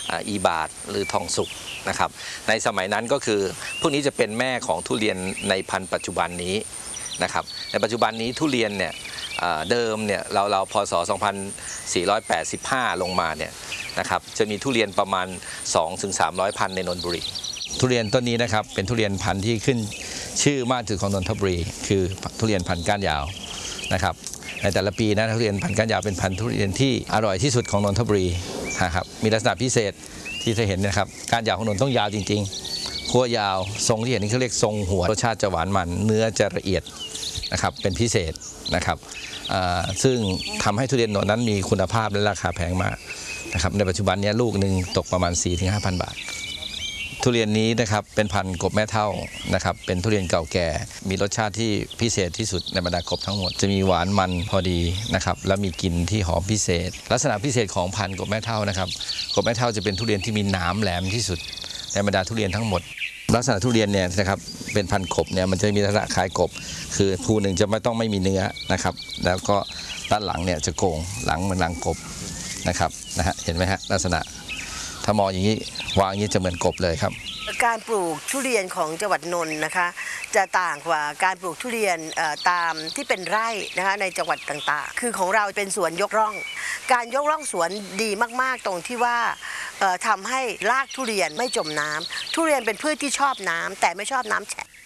อีบาทหรือทองสุกนะครับในสมัยนั้นก็คือพวกนี้จะเป็นแม่ของทุเรียนในพันธุ์ปัจจุบันนี้นะครับในปัจจุบันนี้ทุเรียนเนี่ยเดิมเนี่ยเราพศ 2485 ลงมาเนี่ยนะครับจะมีทุเรียนประมาณ 2-300 พันในนนทบุรีทุเรียนต้นนี้นะครับเป็นทุเรียนพันธุ์ที่ขึ้นชื่อมากที่สุดของนนทบุรีคือทุเรียนพันธุ์ก้านยาวนะครับในแต่ละปีนะทุเรียนพันธุ์ก้านยาวเป็นพันธุ์ทุเรียนที่อร่อยที่สุดของนนทบุรีนะครับมีลักษณะพิเศษที่จะเห็นนะครับก้านยาวของนนท์ต้องยาวจริงๆขั้วยาวทรงที่เห็นนี่เขาเรียกทรงหัวรสชาติจะหวานมันเนื้อจะละเอียดนะครับเป็นพิเศษนะครับซึ่งทำให้ทุเรียนนนท์นั้นมีคุณภาพและราคาแพงมากนะครับในปัจจุบันนี้ลูกหนึ่งตกประมาณ 4-5,000 บาททุเรียนนี้นะครับเป็นพันธุ์กบแม่เฒ่านะครับเป็นทุเรียนเก่าแก่มีรสชาติที่พิเศษที่สุดในบรรดากบทั้งหมดจะมีหวานมันพอดีนะครับและมีกลิ่นที่หอมพิเศษลักษณะพิเศษของพันธุ์กบแม่เฒ่านะครับกบแม่เฒ่าจะเป็นทุเรียนที่มีหนามแหลมที่สุดในบรรดาทุเรียนทั้งหมดลักษณะทุเรียนเนี่ยนะครับเป็นพันธุ์กบเนี่ยมันจะมีลักษณะคล้ายกบคือภูหนึ่งจะไม่มีเนื้อนะครับแล้วก็ด้านหลังเนี่ยจะโก่งหลังเหมือนหลังกบนะครับเห็นไหมฮะลักษณะถ้ามองอย่างนี้วางอย่างนี้จะเหมือนกบเลยครับการปลูกทุเรียนของจังหวัดนนท์นะคะจะต่างกว่าการปลูกทุเรียนตามที่เป็นไร่นะคะในจังหวัดต่างๆคือของเราเป็นสวนยกร่องการยกร่องสวนดีมากๆตรงที่ว่าทำให้รากทุเรียนไม่จมน้ำทุเรียนเป็นพืชที่ชอบน้ำแต่ไม่ชอบน้ำแฉะ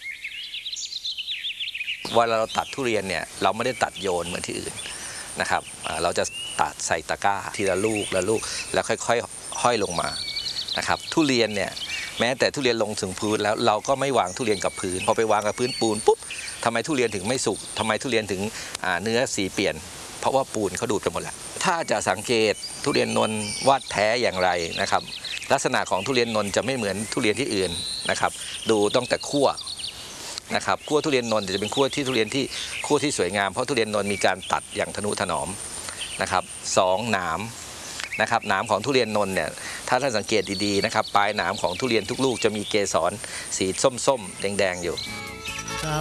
เวลาเราตัดทุเรียนเนี่ยเราไม่ได้ตัดโยนเหมือนที่อื่นนะครับเราจะตัดใส่ตะกร้าทีละลูกแล้วค่อยๆห้อยลงมานะครับทุเรียนเนี่ยแม้แต่ทุเรียนลงถึงพื้นแล้วเราก็ไม่วางทุเรียนกับพื้นพอไปวางกับพื้นปูนปุ๊บทำไมทุเรียนถึงไม่สุกทำไมทุเรียนถึงเนื้อสีเปลี่ยนเพราะว่าปูนเขาดูดไปหมดแล้วถ้าจะสังเกตทุเรียนนนท์ว่าแท้อย่างไรนะครับลักษณะของทุเรียนนนท์จะไม่เหมือนทุเรียนที่อื่นนะครับดูตั้งแต่คั่วนะครับคั่วทุเรียนนนท์จะเป็นคั่วที่ทุเรียนที่คั่วที่สวยงามเพราะทุเรียนนนท์มีการตัดอย่างทนุถนอมนะครับ2หนามนะครับหนามของทุเรียนนนท์เนี่ยถ้าท่านสังเกตดีๆนะครับปลายหนามของทุเรียนทุกลูกจะมีเกสรสีส้มๆแดงๆอยู่